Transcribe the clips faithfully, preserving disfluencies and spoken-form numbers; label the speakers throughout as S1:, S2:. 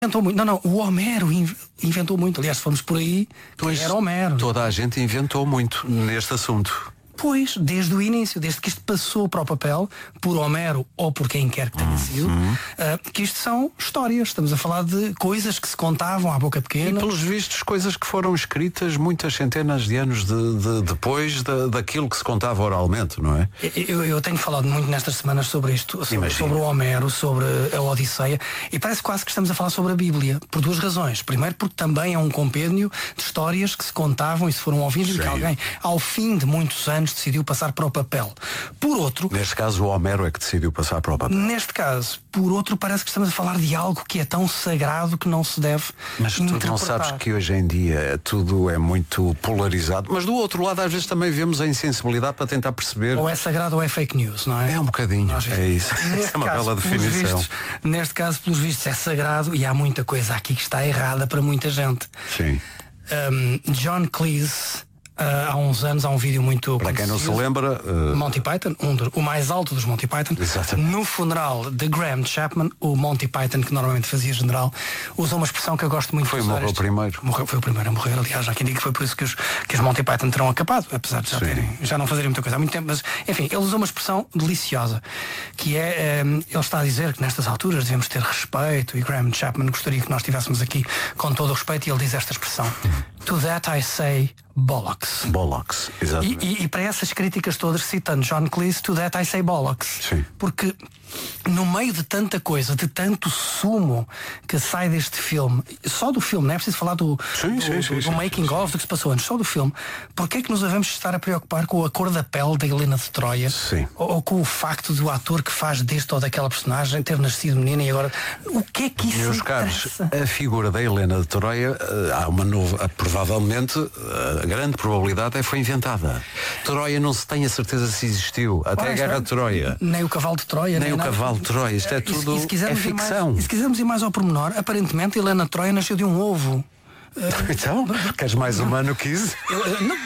S1: Inventou muito. Não, não, o Homero in- inventou muito. Aliás, se formos por aí,
S2: Pois,
S1: era Homero.
S2: toda a gente inventou muito neste assunto.
S1: Pois, desde o início, desde que isto passou para o papel, por Homero ou por quem quer que tenha sido,
S2: Uhum.
S1: uh, que isto são histórias. Estamos a falar de coisas que se contavam à boca
S2: E
S1: pequena.
S2: pelos vistos, coisas que foram escritas muitas centenas de anos de, de- depois da, daquilo que se contava oralmente, não é?
S1: Eu, eu tenho falado muito nestas semanas sobre isto, sobre,
S2: Imagino.
S1: sobre o Homero, sobre a Odisseia, e parece quase que estamos a falar sobre a Bíblia, por duas razões. Primeiro, porque também é um compêndio de histórias que se contavam e se foram ouvindo e que
S2: Sim.
S1: alguém, ao fim de muitos anos, decidiu passar para o papel. Por outro,
S2: Neste caso, o Homero é que decidiu passar para o papel.
S1: neste caso, por outro, parece que estamos a falar de algo que é tão sagrado que não se deve
S2: Mas tu
S1: interpretar.
S2: não sabes que hoje em dia tudo é muito polarizado. Mas do outro lado, às vezes também vemos a insensibilidade para tentar perceber.
S1: Ou é sagrado ou é fake news, não é?
S2: É um bocadinho,
S1: Nós-
S2: é isso.
S1: Neste
S2: É uma
S1: caso,
S2: bela
S1: pelos
S2: definição.
S1: vistos- neste caso, pelos vistos, é sagrado e há muita coisa aqui que está errada para muita gente.
S2: Sim.
S1: Um, John Cleese, uh, há uns anos, há um vídeo muito
S2: Para quem não se
S1: conhecido,
S2: lembra, uh,
S1: Monty Python, um do- o mais alto dos Monty Python.
S2: Exatamente.
S1: No funeral de Graham Chapman, o Monty Python, que normalmente fazia general, usou uma expressão que eu gosto muito
S2: Foi,
S1: de usar.
S2: morreu
S1: Este-
S2: primeiro.
S1: Morreu, foi o primeiro a morrer, aliás, há quem diga que foi por isso que os, que os Monty Python terão acabado, apesar de já,
S2: Sim.
S1: terem, já não fazerem muita coisa há muito tempo, mas enfim, ele usou uma expressão deliciosa, que é, um, ele está a dizer que nestas alturas devemos ter respeito, e Graham Chapman gostaria que nós estivéssemos aqui com todo o respeito, e ele diz esta expressão: To that I say bollocks.
S2: Bollocks,
S1: E,
S2: exatamente.
S1: e- e para essas críticas todas, citando John Cleese, to that I say bollocks.
S2: Sim.
S1: Porque no meio de tanta coisa, de tanto sumo que sai deste filme, só do filme, não é preciso falar do,
S2: Sim,
S1: do,
S2: sim,
S1: do-
S2: sim,
S1: do
S2: sim,
S1: making
S2: sim,
S1: of, do que se passou antes, só do filme, porque é que nos devemos estar a preocupar com a cor da pele da Helena de Troia?
S2: Sim.
S1: Ou, ou com o facto do ator que faz deste ou daquela personagem ter nascido menina e agora. O que é que isso
S2: Meus caros,
S1: interessa?
S2: a figura da Helena de Troia, eh, há uma nova, provavelmente, eh, a grande probabilidade é que foi inventada. Troia não se tem a certeza se existiu, até
S1: Ora,
S2: a Guerra
S1: está.
S2: de Troia.
S1: Nem o cavalo de Troia,
S2: Nem o
S1: nada.
S2: cavalo de Troia, isto é
S1: E se-
S2: tudo-
S1: e se quisermos
S2: é
S1: ir mais-
S2: ficção.
S1: E se quisermos ir mais ao pormenor, aparentemente Helena de Troia nasceu de um ovo.
S2: Então, queres mais humano que isso?
S1: Eu, eu- não,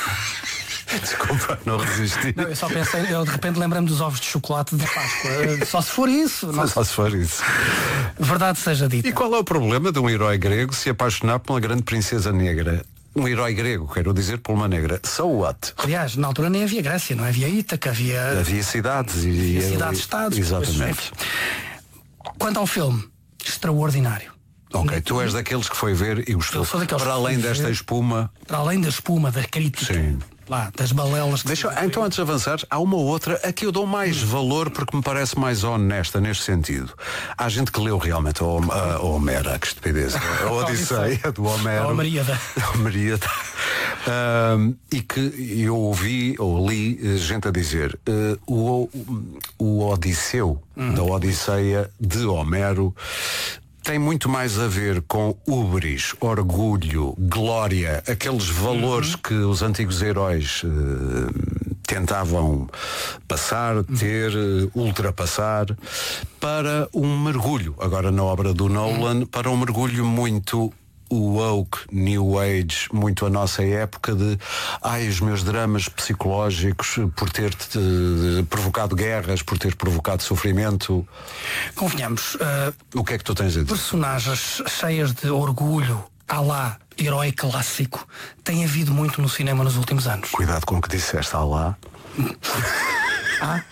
S2: Desculpa, não resisti.
S1: não, eu só pensei, eu de repente lembrei-me dos ovos de chocolate de Páscoa. Eh, Só se for isso. Não,
S2: Só se for isso.
S1: verdade seja dita.
S2: E qual é o problema de um herói grego se apaixonar por uma grande princesa negra? Um herói grego, quero dizer, por uma negra. So what?
S1: Aliás, na altura nem havia Grécia, não havia Ítaca, havia,
S2: Havia cidades e...
S1: havia
S2: e-
S1: cidades-estados.
S2: Exatamente.
S1: Depois, enfim. Quanto ao filme, extraordinário.
S2: Ok, tu és daqueles que foi ver e gostou.
S1: Eu sou daqueles
S2: Para
S1: que
S2: além
S1: fui
S2: desta
S1: ver.
S2: espuma.
S1: Para além da espuma, da crítica,
S2: Sim.
S1: lá, das balelas. que
S2: Deixa,
S1: se-
S2: então, antes de avançar, há uma outra a que eu dou mais valor porque me parece mais honesta neste sentido. Há gente que leu realmente a, Hom- a, a Homera, que estupidez. A Odisseia do Homero.
S1: A Homeríada.
S2: A Homeríada. Ahm, e que eu ouvi ou li eh, gente a dizer eh, o, o Odisseu da Odisseia de Homero tem muito mais a ver com ubris, orgulho, glória, aqueles valores que os antigos heróis eh, tentavam passar, ter, eh, ultrapassar, para um mergulho, agora na obra do Nolan, para um mergulho muito woke, new age, muito a nossa época de ai, os meus dramas psicológicos por ter eh, provocado guerras, por ter provocado sofrimento.
S1: Convenhamos, eh,
S2: O que é que tu tens a dizer?
S1: personagens cheias de orgulho, à lá, herói clássico, tem havido muito no cinema nos últimos anos.
S2: Cuidado com o que disseste, Alá.
S1: Ah?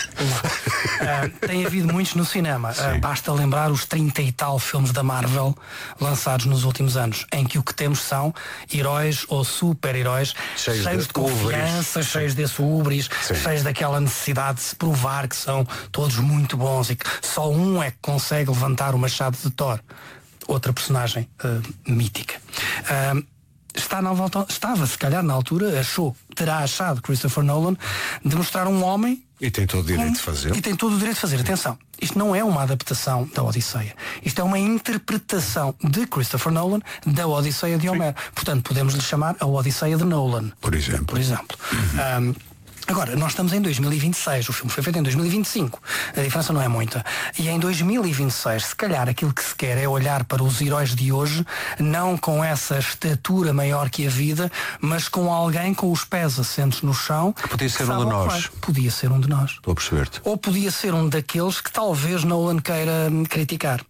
S1: Uh, tem havido muitos no cinema. Uh, basta lembrar os trinta e tal filmes da Marvel lançados nos últimos anos, em que o que temos são heróis ou super-heróis
S2: Cheios
S1: cheios,
S2: de
S1: de confiança,
S2: ubris.
S1: cheios desse ubris,
S2: Sim.
S1: cheios daquela necessidade de se provar que são todos muito bons e que só um é que consegue levantar o machado de Thor. Outra personagem uh, mítica. Uh, Está na volta, estava, se calhar, na altura, achou, terá achado Christopher Nolan de mostrar um homem.
S2: E tem todo o direito de fazer.
S1: E tem todo o direito de fazer. Atenção, isto não é uma adaptação da Odisseia. Isto é uma interpretação de Christopher Nolan da Odisseia de Homero. Portanto, podemos lhe chamar a Odisseia de Nolan.
S2: Por exemplo.
S1: Por exemplo. Um, Agora, nós estamos em dois mil e vinte e seis, o filme foi feito em dois mil e vinte e cinco, a diferença não é muita. E em dois mil e vinte e seis, se calhar aquilo que se quer é olhar para os heróis de hoje, não com essa estatura maior que a vida, mas com alguém com os pés assentos no chão.
S2: Que podia ser
S1: que
S2: um de
S1: sabe ao que
S2: nós.
S1: vai. Podia ser um de nós.
S2: Estou a perceber-te.
S1: Ou podia ser um daqueles que talvez Nolan queira hum, criticar.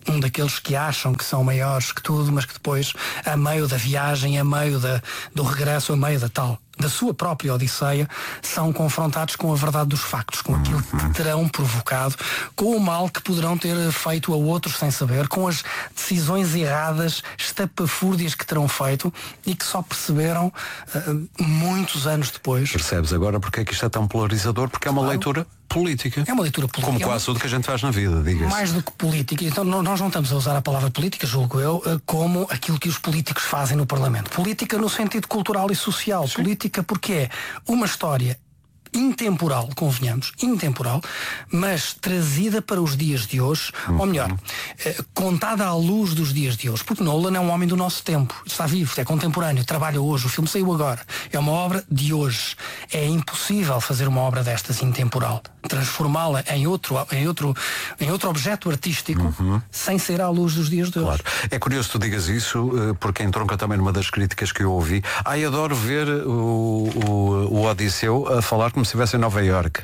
S1: um daqueles que acham que são maiores que tudo, mas que depois, a meio da viagem, a meio da, do regresso, a meio da tal, da sua própria Odisseia, são confrontados com a verdade dos factos, com aquilo que terão provocado, com o mal que poderão ter feito a outros sem saber, com as decisões erradas, estapafúrdias que terão feito e que só perceberam uh, muitos anos depois.
S2: Percebes agora porque é que isto é tão polarizador? Porque é uma
S1: claro. leitura
S2: política.
S1: É uma leitura política.
S2: Como quase tudo que a gente faz na vida, diga-se.
S1: Mais do que política. Então nós não estamos a usar a palavra política, julgo eu, como aquilo que os políticos fazem no Parlamento. Política no sentido cultural e social. Sim. Política porque é uma história intemporal, convenhamos, intemporal, mas trazida para os dias de hoje, uhum. ou melhor, eh, contada à luz dos dias de hoje, porque Nolan é um homem do nosso tempo, está vivo, é contemporâneo, trabalha hoje, o filme saiu agora, é uma obra de hoje. É impossível fazer uma obra destas intemporal, transformá-la em outro, em outro, em outro objeto artístico, uhum. sem ser à luz dos dias de hoje.
S2: Claro. É curioso que tu digas isso, porque entronca também numa das críticas que eu ouvi. Ai, adoro ver o, o, o Odisseu a falar como se estivesse em Nova Iorque,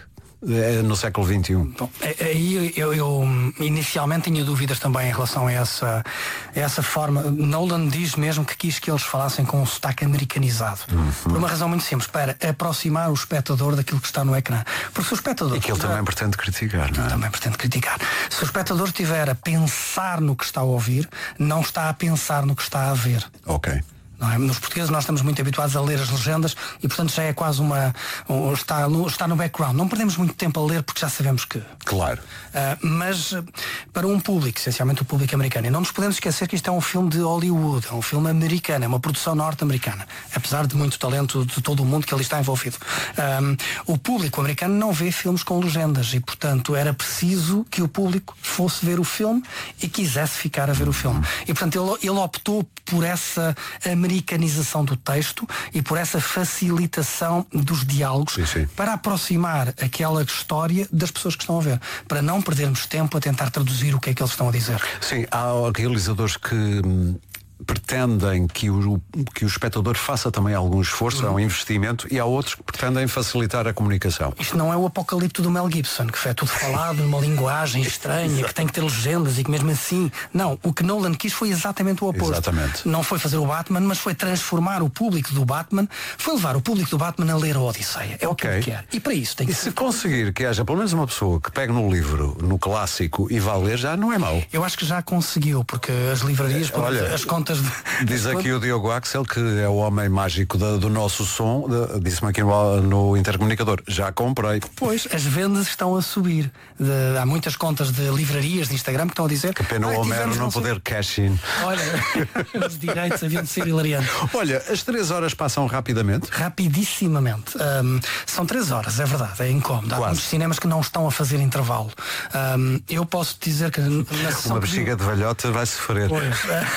S2: no século vinte e um.
S1: Bom, aí eu, eu inicialmente tinha dúvidas também em relação a essa, a essa forma. Nolan diz mesmo que quis que eles falassem com um sotaque americanizado, uhum. por uma razão muito simples, para aproximar o espectador daquilo que está no ecrã. Porque se o espectador...
S2: E que ele
S1: tiver,
S2: também pretende criticar, não é?
S1: Também pretende criticar. Se o espectador estiver a pensar no que está a ouvir, não está a pensar no que está a ver.
S2: Ok.
S1: Não é? Nos portugueses nós estamos muito habituados a ler as legendas e portanto já é quase uma um, está, no, está no background, não perdemos muito tempo a ler porque já sabemos que
S2: claro,
S1: uh, mas para um público, essencialmente o público americano, e não nos podemos esquecer que isto é um filme de Hollywood, é um filme americano, é uma produção norte-americana, apesar de muito talento de todo o mundo que ali está envolvido. Um, o público americano não vê filmes com legendas e portanto era preciso que o público fosse ver o filme e quisesse ficar a ver o filme, e portanto ele, ele optou por essa americanização do texto e por essa facilitação dos diálogos,
S2: sim, sim.
S1: para aproximar aquela história das pessoas que estão a ver, para não perdermos tempo a tentar traduzir o que é que eles estão a dizer.
S2: Sim, há realizadores que hum, pretendem que o, que o espectador faça também algum esforço, uhum. é um investimento, e há outros que pretendem facilitar a comunicação.
S1: Isto não é o Apocalipto do Mel Gibson, que é tudo falado numa linguagem estranha, que tem que ter legendas e que mesmo assim... Não, o que Nolan quis foi exatamente o oposto.
S2: Exatamente.
S1: Não foi fazer o Batman, mas foi transformar o público do Batman, foi levar o público do Batman a ler a Odisseia. É okay. o que ele quer. E para isso tem que...
S2: E se conseguir que haja pelo menos uma pessoa que pegue no livro, no clássico, e vá ler, já não é mau.
S1: Eu acho que já conseguiu, porque as livrarias,
S2: Olha,
S1: as contas... De,
S2: diz aqui contas... o Diogo Axel, que é o homem mágico da, do nosso som, disse-me aqui no, no intercomunicador, já comprei.
S1: Pois, as vendas estão a subir. De, há muitas contas de livrarias de Instagram que estão a dizer...
S2: Que pena o Homero não poder cash-in.
S1: Olha, os direitos haviam de ser hilariantes.
S2: Olha, as três horas passam rapidamente?
S1: Rapidissimamente. Um, são três horas, é verdade, é incómodo. Há
S2: Quase.
S1: muitos cinemas que não estão a fazer intervalo. Um, eu posso dizer que... Na
S2: Uma bexiga que... de velhota vai sofrer.
S1: Pois,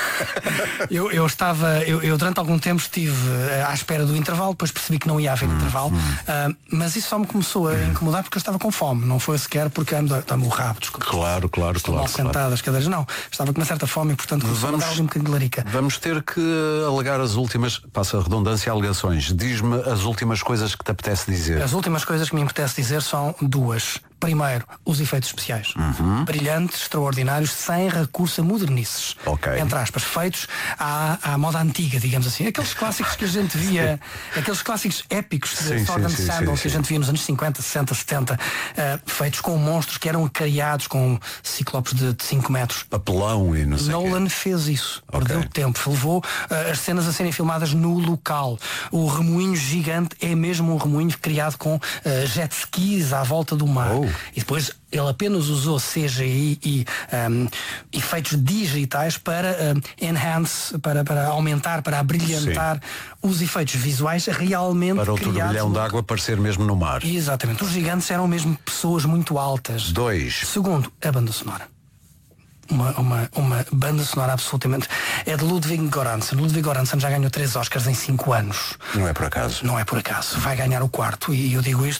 S1: eu, eu estava... Eu, eu durante algum tempo estive à espera do intervalo, depois percebi que não ia haver hum, intervalo, hum. Uh, mas isso só me começou a incomodar porque eu estava com fome, não foi sequer porque está-me o rabo, desculpa.
S2: Claro, claro,
S1: Estou
S2: claro.
S1: mal sentado, claro. As cadeiras, não. Estava com uma certa fome e portanto começou vamos, a dar ali um bocadinho de larica.
S2: Vamos ter que alegar as últimas, passa a redundância, alegações. Diz-me as últimas coisas que te apetece dizer.
S1: As últimas coisas que me apetece dizer são duas. Primeiro, os efeitos especiais.
S2: Uhum.
S1: Brilhantes, extraordinários, sem recurso a modernices.
S2: Okay.
S1: Entre aspas, feitos à, à moda antiga, digamos assim. Aqueles clássicos que a gente via, aqueles clássicos épicos de Sword and Sandal que a gente via nos anos cinquenta, sessenta, setenta, uh, feitos com monstros que eram criados com ciclopes de cinco metros.
S2: Papelão e não sei
S1: Nolan
S2: quê.
S1: fez isso.
S2: Okay.
S1: Perdeu tempo. Levou uh, as cenas a serem filmadas no local. O remoinho gigante é mesmo um remoinho criado com uh, jet skis à volta do mar.
S2: Oh.
S1: E depois ele apenas usou C G I e um, efeitos digitais para um, enhance, para, para aumentar, para abrilhantar Sim. os efeitos visuais realmente
S2: para o
S1: criados.
S2: turbilhão de água aparecer mesmo no mar.
S1: Exatamente. Os gigantes eram mesmo pessoas muito altas.
S2: Dois.
S1: Segundo, a banda sonora. Uma, uma, uma banda sonora absolutamente... É de Ludwig Göransson. Ludwig Göransson já ganhou três Oscars em cinco anos.
S2: Não é por acaso.
S1: Não é por acaso. Vai ganhar o quarto. E eu digo isto porque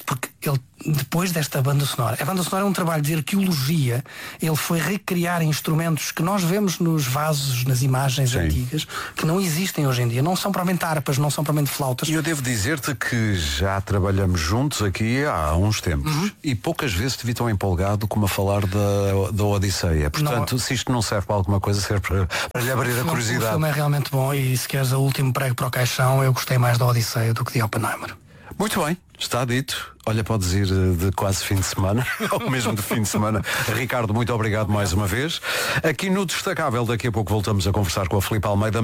S1: ele, depois desta banda sonora, a banda sonora é um trabalho de arqueologia. Ele foi recriar instrumentos que nós vemos nos vasos, nas imagens
S2: Sim.
S1: antigas, que não existem hoje em dia. Não são propriamente harpas, não são propriamente flautas.
S2: E eu devo dizer-te que já trabalhamos juntos aqui há uns tempos uhum. e poucas vezes te vi tão empolgado como a falar da, da Odisseia. Portanto, não, se isto não serve para alguma coisa, serve para, para lhe abrir a curiosidade. O
S1: filme é realmente bom e se queres o último prego para o caixão, eu gostei mais da Odisseia do que de Oppenheimer.
S2: Muito bem, está dito. Olha, podes ir de quase fim de semana, ou mesmo de fim de semana. Ricardo, muito obrigado mais uma vez. Aqui no Destacável, daqui a pouco voltamos a conversar com a Filipe Almeida.